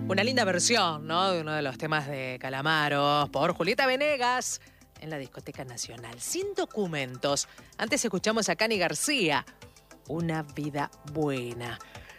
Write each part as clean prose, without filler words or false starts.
Una linda versión, ¿no?, de uno de los temas de Calamaro por Julieta Venegas en la Discoteca Nacional. Sin documentos. Antes escuchamos a Cani García, Una vida buena.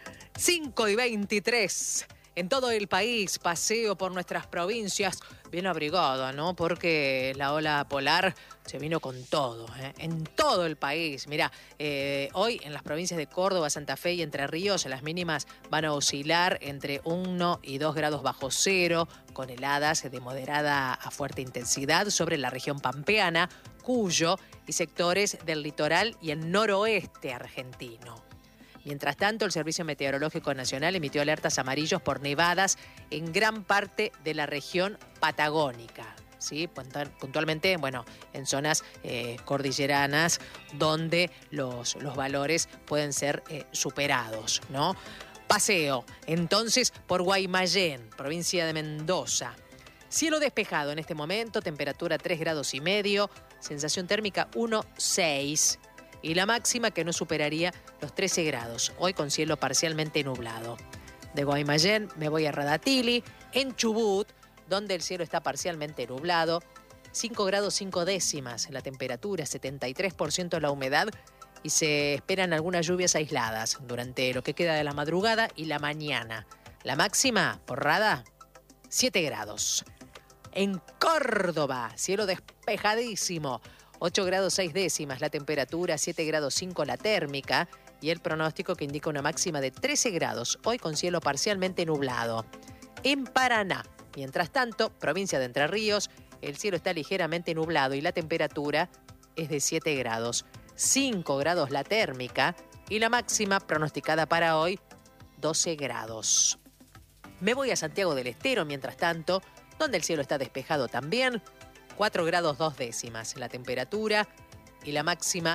5:23. En todo el país, paseo por nuestras provincias, bien abrigado, ¿no? Porque la ola polar se vino con todo, ¿eh? En todo el país. Mirá, hoy en las provincias de Córdoba, Santa Fe y Entre Ríos, las mínimas van a oscilar entre 1 y 2 grados bajo cero, con heladas de moderada a fuerte intensidad sobre la región pampeana, Cuyo y sectores del litoral y el noroeste argentino. Mientras tanto, el Servicio Meteorológico Nacional emitió alertas amarillos por nevadas en gran parte de la región patagónica, ¿sí? Puntualmente, bueno, en zonas cordilleranas donde los valores pueden ser superados, ¿no? Paseo, entonces, por Guaymallén, provincia de Mendoza. Cielo despejado en este momento, temperatura 3,5 grados, sensación térmica 1,6. Y la máxima que no superaría los 13 grados, hoy con cielo parcialmente nublado. De Guaymallén me voy a Radatili, en Chubut, donde el cielo está parcialmente nublado, 5 grados 5 décimas la temperatura, 73% la humedad y se esperan algunas lluvias aisladas durante lo que queda de la madrugada y la mañana. La máxima, por Rada, 7 grados. En Córdoba, cielo despejadísimo, 8 grados 6 décimas la temperatura, 7 grados 5 la térmica y el pronóstico que indica una máxima de 13 grados, hoy con cielo parcialmente nublado. En Paraná, mientras tanto, provincia de Entre Ríos, el cielo está ligeramente nublado y la temperatura es de 7 grados, 5 grados la térmica y la máxima pronosticada para hoy, 12 grados. Me voy a Santiago del Estero, mientras tanto, donde el cielo está despejado también, 4 grados 2 décimas la temperatura y la máxima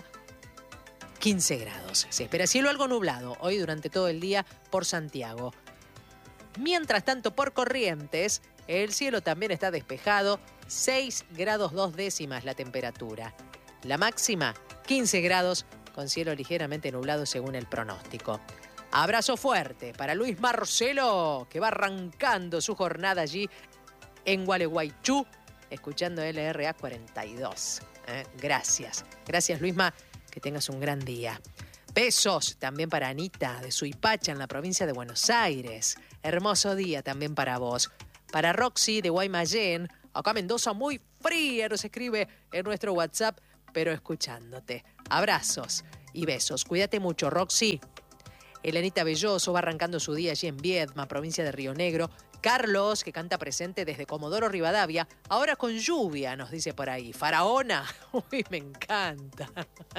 15 grados. Se espera cielo algo nublado hoy durante todo el día por Santiago. Mientras tanto, por Corrientes, el cielo también está despejado, 6 grados 2 décimas la temperatura. La máxima 15 grados con cielo ligeramente nublado según el pronóstico. Abrazo fuerte para Luis Marcelo, que va arrancando su jornada allí en Gualeguaychú, escuchando LRA 42. Gracias. Gracias, Luisma. Que tengas un gran día. Besos también para Anita de Suipacha, en la provincia de Buenos Aires. Hermoso día también para vos. Para Roxy de Guaymallén. Acá Mendoza muy fría, nos escribe en nuestro WhatsApp, pero escuchándote. Abrazos y besos. Cuídate mucho, Roxy. Elenita Belloso va arrancando su día allí en Viedma, provincia de Río Negro. Carlos, que canta presente desde Comodoro Rivadavia, ahora con lluvia, nos dice por ahí. Faraona, uy, me encanta.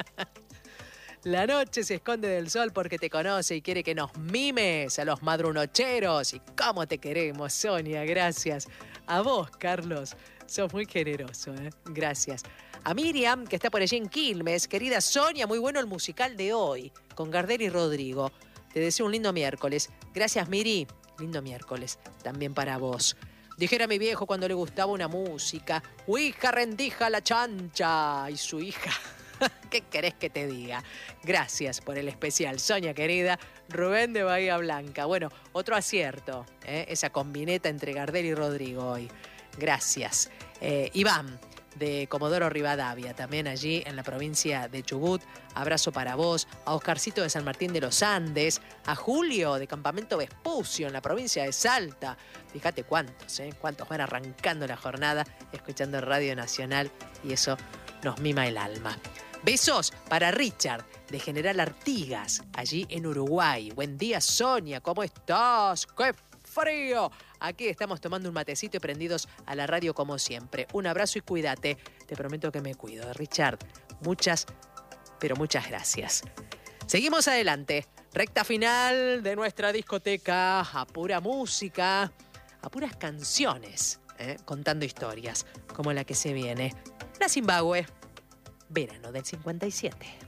La noche se esconde del sol porque te conoce y quiere que nos mimes a los madrunocheros. Y cómo te queremos, Sonia, gracias. A vos, Carlos, sos muy generoso, ¿eh? Gracias. A Miriam, que está por allí en Quilmes. Querida Sonia, muy bueno el musical de hoy, con Gardel y Rodrigo. Te deseo un lindo miércoles. Gracias, Miri. Lindo miércoles también para vos. Dijera mi viejo cuando le gustaba una música: hija, rendija la chancha. Y su hija, ¿qué querés que te diga? Gracias por el especial, Sonia querida. Rubén de Bahía Blanca. Bueno, otro acierto, esa combineta entre Gardel y Rodrigo hoy. Gracias. Iván de Comodoro Rivadavia, también allí en la provincia de Chubut. Abrazo para vos. A Oscarcito de San Martín de los Andes. A Julio de Campamento Vespucio en la provincia de Salta. Fíjate cuántos van arrancando la jornada escuchando Radio Nacional y eso nos mima el alma. Besos para Richard de General Artigas, allí en Uruguay. Buen día, Sonia, ¿cómo estás? ¡Qué frío! Aquí estamos tomando un matecito y prendidos a la radio como siempre. Un abrazo y cuídate. Te prometo que me cuido. Richard, muchas, pero muchas gracias. Seguimos adelante. Recta final de nuestra discoteca. A pura música, a puras canciones, contando historias como la que se viene. La Zimbabue, verano del 57.